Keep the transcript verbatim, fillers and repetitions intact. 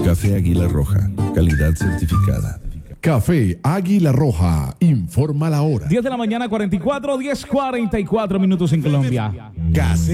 Café Águila Roja, calidad certificada. Café Águila Roja, informa la hora. diez de la mañana, cuarenta y cuatro, diez cuarenta y cuatro minutos en Colombia. Gas